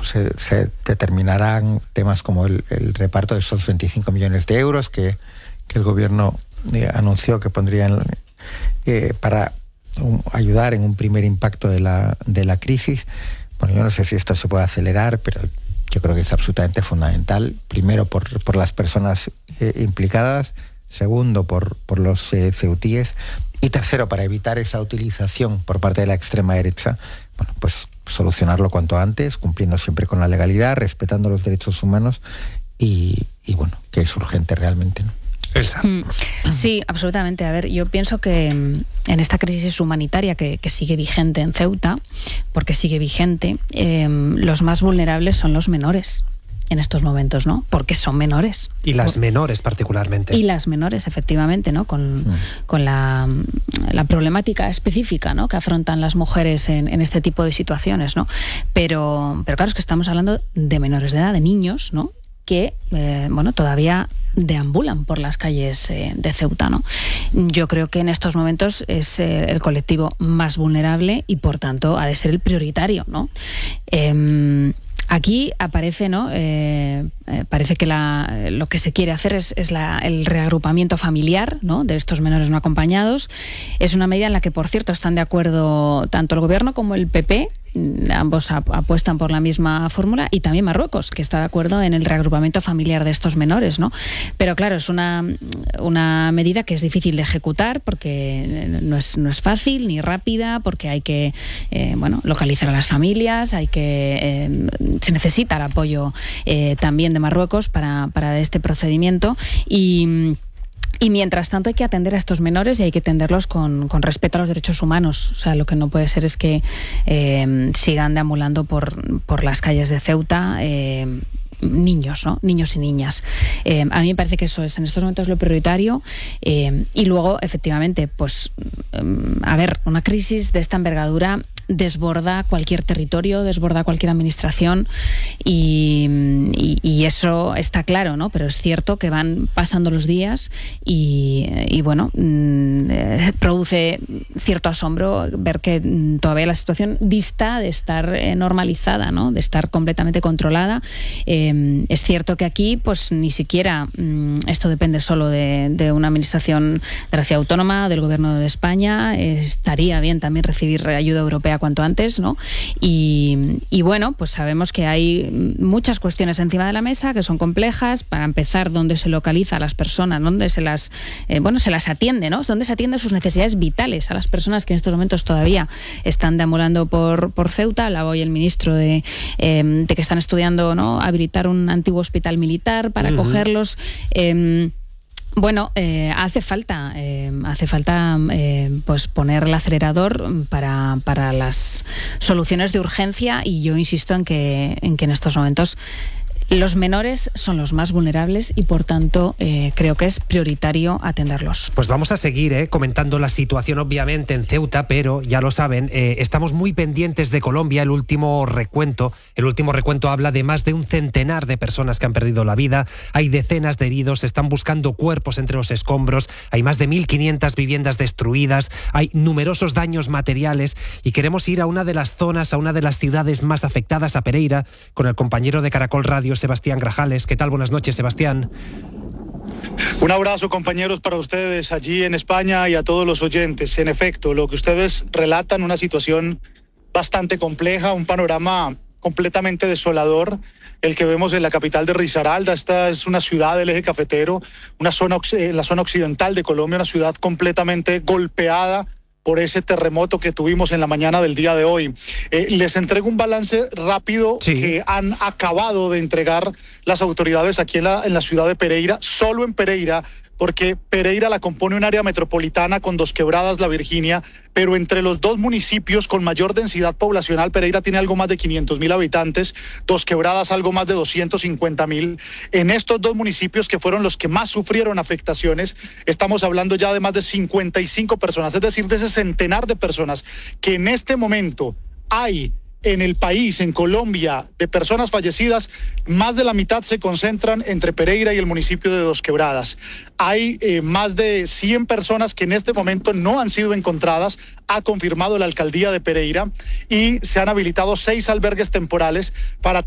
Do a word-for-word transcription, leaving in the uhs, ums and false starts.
se, se determinarán temas como el, el reparto de esos veinticinco millones de euros que, que el gobierno eh, anunció que pondrían eh, para um, ayudar en un primer impacto de la, de la crisis. Bueno, yo no sé si esto se puede acelerar, pero yo creo que es absolutamente fundamental. Primero, por, por las personas eh, implicadas. Segundo, por, por los eh, ceutíes. Y tercero, para evitar esa utilización por parte de la extrema derecha, bueno, pues solucionarlo cuanto antes, cumpliendo siempre con la legalidad, respetando los derechos humanos y, y bueno, que es urgente realmente, ¿no? Elsa. Sí, absolutamente. A ver, yo pienso que en esta crisis humanitaria que, que sigue vigente en Ceuta, porque sigue vigente, eh, los más vulnerables son los menores en estos momentos, ¿no? Porque son menores. Y las menores particularmente. Y las menores, efectivamente, ¿no? Con, mm. con la, la problemática específica, ¿no? Que afrontan las mujeres en, en este tipo de situaciones, ¿no? Pero, pero claro, es que estamos hablando de menores de edad, de niños, ¿no? Que, eh, bueno, todavía deambulan por las calles eh, de Ceuta, ¿no? Yo creo que en estos momentos es eh, el colectivo más vulnerable y, por tanto, ha de ser el prioritario, ¿no? Eh, Aquí aparece, ¿no? Eh, eh, parece que la, lo que se quiere hacer es, es la, el reagrupamiento familiar, ¿no? De estos menores no acompañados. Es una medida en la que, por cierto, están de acuerdo tanto el Gobierno como el P P. Ambos ap- apuestan por la misma fórmula, y también Marruecos, que está de acuerdo en el reagrupamiento familiar de estos menores, ¿no? Pero claro, es una, una medida que es difícil de ejecutar porque no es, no es fácil ni rápida, porque hay que eh, bueno, localizar a las familias, hay que eh, se necesita el apoyo eh, también de Marruecos para, para este procedimiento. Y Y mientras tanto hay que atender a estos menores y hay que atenderlos con, con respeto a los derechos humanos. O sea, lo que no puede ser es que eh, sigan deambulando por, por las calles de Ceuta eh, niños, ¿no? Niños y niñas. Eh, a mí me parece que eso es en estos momentos lo prioritario. Eh, y luego, efectivamente, pues, a ver, una crisis de esta envergadura desborda cualquier territorio, desborda cualquier administración y, y, y eso está claro, ¿no? Pero es cierto que van pasando los días y, y bueno, eh, produce cierto asombro ver que todavía la situación dista de estar eh, normalizada, ¿no? De estar completamente controlada. Eh, es cierto que aquí, pues ni siquiera mm, esto depende solo de, de una administración de la ciudad autónoma, del Gobierno de España. Eh, estaría bien también recibir ayuda europea cuanto antes, ¿no? Y, y bueno, pues sabemos que hay muchas cuestiones encima de la mesa que son complejas. Para empezar, dónde se localiza a las personas, dónde se las, eh, bueno, se las atiende, ¿no? Dónde se atiende sus necesidades vitales a las personas que en estos momentos todavía están deambulando por, por Ceuta. Hablaba hoy el ministro de, eh, de que están estudiando, ¿no? Habilitar un antiguo hospital militar para uh-huh. acogerlos. Eh, Bueno, eh, hace falta, eh, hace falta eh, pues poner el acelerador para, para las soluciones de urgencia, y yo insisto en que, en que en estos momentos los menores son los más vulnerables y, por tanto, eh, creo que es prioritario atenderlos. Pues vamos a seguir eh, comentando la situación, obviamente, en Ceuta, pero ya lo saben, eh, estamos muy pendientes de Colombia. El último recuento, el último recuento habla de más de un centenar de personas que han perdido la vida. Hay decenas de heridos, se están buscando cuerpos entre los escombros, hay más de mil quinientas viviendas destruidas, hay numerosos daños materiales, y queremos ir a una de las zonas, a una de las ciudades más afectadas, a Pereira, con el compañero de Caracol Radio, Sebastián Grajales. ¿Qué tal? Buenas noches, Sebastián. Un abrazo, compañeros, para ustedes allí en España y a todos los oyentes. En efecto, lo que ustedes relatan, una situación bastante compleja, un panorama completamente desolador, el que vemos en la capital de Risaralda. Esta es una ciudad del eje cafetero, una zona, en la zona occidental de Colombia, una ciudad completamente golpeada por ese terremoto que tuvimos en la mañana del día de hoy. Eh, les entrego un balance rápido sí. que han acabado de entregar las autoridades aquí en la, en la ciudad de Pereira, solo en Pereira, porque Pereira la compone un área metropolitana con Dos Quebradas, La Virginia, pero entre los dos municipios con mayor densidad poblacional, Pereira tiene algo más de quinientos mil habitantes, Dos Quebradas algo más de doscientos cincuenta mil. En estos dos municipios, que fueron los que más sufrieron afectaciones, estamos hablando ya de más de cincuenta y cinco personas, es decir, de ese centenar de personas que en este momento hay en el país, en Colombia, de personas fallecidas, más de la mitad se concentran entre Pereira y el municipio de Dos Quebradas. Hay eh, más de cien personas que en este momento no han sido encontradas, ha confirmado la alcaldía de Pereira, y se han habilitado seis albergues temporales para